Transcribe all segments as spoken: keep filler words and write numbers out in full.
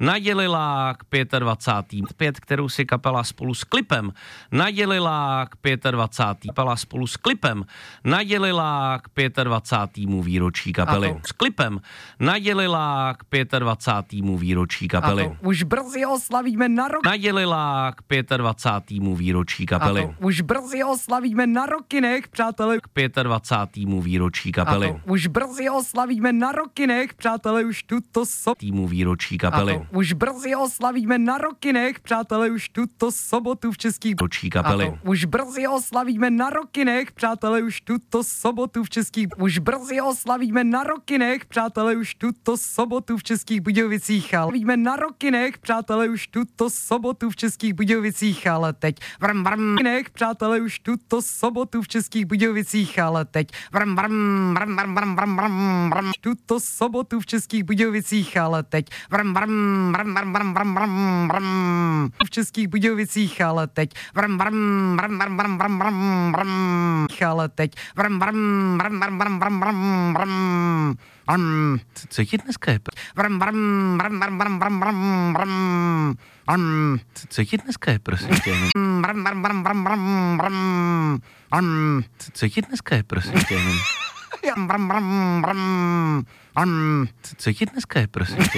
nadělila k dvacátým pátým pět, kterou si kapela spolu s klipem nadělila k dvacátým pátým kapela spolu s klipem nadělila k dvacátému pátého výročí kapely. S klipem nadělila k dvacátému pátého výročí kapely. Už brzy oslavíme na rok. Nadělila k dvacátému pátého výročí kapely. Už brzy oslavíme na rokinech, přátelé. K dvacátému pátého výročí kapely. Už brzy oslavíme na rokinech, přátelé, už tuto sobotu. Týmu výročí kapely. Už brzy oslavíme na rokinech, přátelé, už tuto sobotu v českých výročí kapely. Už brzy oslavíme na rokinech, přátelé, už tuto sobotu v českých Už brzy oslavíme na rokinech, přátelé, už tuto sobotu v Českých Budějovicích. Ale víme na rokinech, přátelé, už tuto sobotu v Českých Budějovicích, ale teď vrm vrm nech, přátelé, už tuto sobotu v Českých Budějovicích, ale teď vrm vrm vrm vrm vrm vrm vrm vrm tuto sobotu v Českých Budějovicích, ale teď vrm vrm vrm vrm vrm vrm vrm vrm v Českých Budějovicích, ale teď vrm vrm vrm vrm vrm vrm vrm vrm ale teď vrm vrm vrm vrm vrm vrm vrm vrm vrm Co ti dneska je? vrm vrm vrm vrm vrm vrm vrm vrm vrm Co ti dneska je, prosím tě? vrm vrm vrm vrm vrm vrm vrm Co ti dneska je, prosím tě? vrm vrm vrm vrm vrm Co ti dneska je, prosím tě?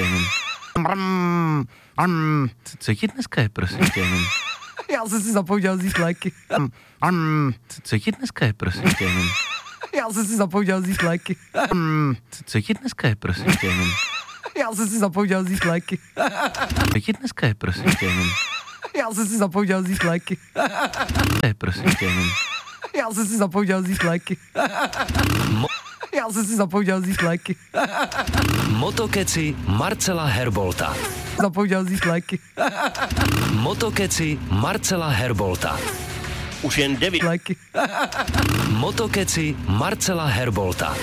vrm vrm Co ti dneska je, prosím tě? Já jsem si zapomněl vzít léky. vrm Co ti dneska je, prosím tě? Já jsem si zapomněl vzít léky. Co ti dneska je, prosím tě? Já jsem si zapomněl vzít léky. Co ti dneska je, prosím tě? Já jsem si zapomněl vzít léky. Je, prosím tě? Já jsem si zapomněl vzít léky. Já jsem si zapomněl vzít léky. Motokeci Marcela Herbolta. Zapomněl vzít léky. Motokeci Marcela Herbolta. Už jen devět Léky. Motokeci Marcela Herbolta.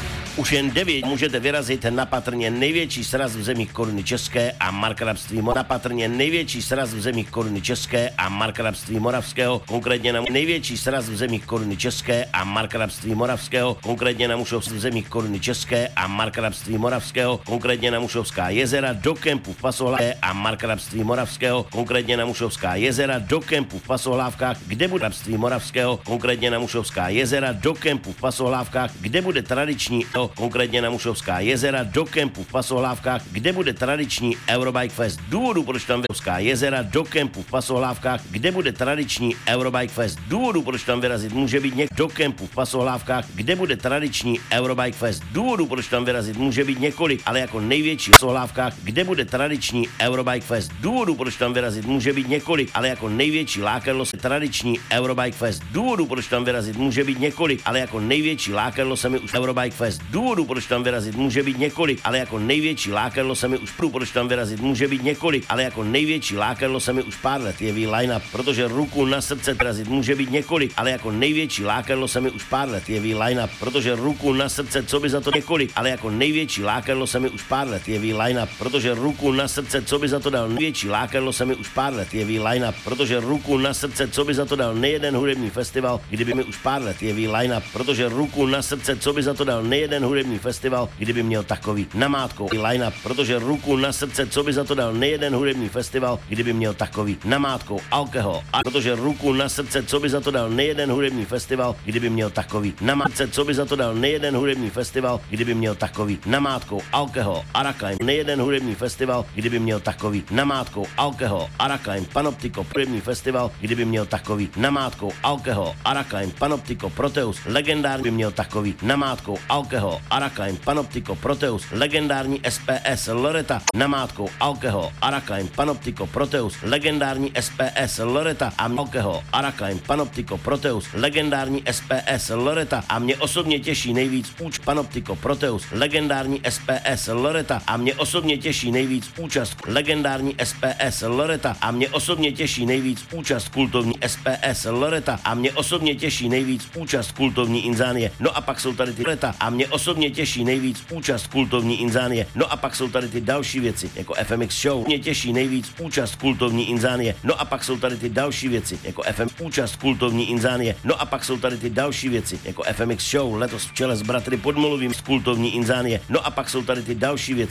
Už jen devět můžete vyrazit na patrně největší sraz v zemích koruny české a markrabství na patrně největší sraz v zemích koruny české a markrabství moravského, konkrétně na největší sraz v zemích koruny české a markrabství moravského, konkrétně na Mušovská v zemích koruny české a markrabství moravského, konkrétně na Mušovská jezera do kempu v Pasohlávkách a markrabství moravského, konkrétně na Mušovská jezera do kempu v Pasohlávkách, kde bude markrabství moravského, konkrétně na Mušovská jezera do kempu v Pasohlávkách, kde bude tradiční konkrétně na Mušovská jezera do kempu v Pasohlávkách, kde bude tradiční Eurobike Fest. Důvodu, proč tam Mušovská jezera do kempu v Pasohlávkách, kde bude tradiční Eurobike Fest. Důvodu, proč tam vyrazit může být někdo do kempu v Pasohlávkách, kde bude tradiční Eurobike Fest. Důvodu, proč tam vyrazit může být několik, ale jako největší v Pasohlávkách, kde bude tradiční Eurobike Fest. Důvodu, proč tam vyrazit může být několik, ale jako největší lákadlo se tradiční Eurobike Fest. Důvodu, proč tam vyrazit může být několik, ale jako největší lákadlo se mi už Eurobike Fest. Důvodů, proč tam vyrazit může být několik, ale jako největší lákadlo se mi už prů, proč tam vyrazit může být několik, ale jako největší lákadlo se mi už pár let jeví line-up, protože ruku na srdce vyrazit může být několik, ale jako největší lákadlo se mi už pár let jeví line-up, protože ruku na srdce, co by za to několik, ale jako největší lákadlo se mi už pár let jeví line-up, protože ruku na srdce, co by za to dal největší lákadlo se mi už pár let jeví line-up, protože ruku na srdce, co by za to dal nejeden hudební festival, kdyby mi už pár let jeví line-up, protože ruku na srdce, co by za to dal nejeden hudební festival, kdyby měl takový namátkou line-up, protože ruku na srdce, co by za to dal nejeden hudební festival, kdyby měl takový namátkou alkohol, a protože ruku na srdce, co by za to dal nejeden hudební festival, kdyby měl takový namátce, co by za to dal nejeden hudební festival, kdyby měl takový namátkou alkohol, Arakaim, nejeden hudební festival, kdyby měl takový namátkou alkohol, Arakaim, Panoptiko, hudební festival, kdyby měl takový namátkou alkohol, Arakaim, Panoptiko, Proteus, legendární by měl takový namátkou alkohol, Arakaim, Panoptiko, Proteus, legendární S P S, Loreta, namátkou alkohol, Arakaim, Panoptiko, Proteus, legendární S P S, Loreta a alkohol, Arakaim, Panoptiko, Proteus, legendární S P S, Loreta a mě osobně těší nejvíc úč Panoptiko, Proteus, legendární S P S, Loreta a mě osobně těší nejvíc účast legendární S P S, Loreta a mě osobně těší nejvíc účast kultovní S P S, Loreta a mě osobně těší nejvíc účast kultovní Inzánie. No a pak jsou tady ty Loreta a mě osobně těší nejvíc účast kultovní Inzánie. No a pak jsou tady ty další věci, jako F M X Show. Mě těší nejvíc účast kultovní Inzánie. No a pak jsou tady ty další věci, jako F M účast kultovní Inzánie. No a pak jsou tady ty další věci, jako F M X Show, letos v čele s bratry Podmolovým z kultovní Inzánie. No a pak jsou tady ty další věci.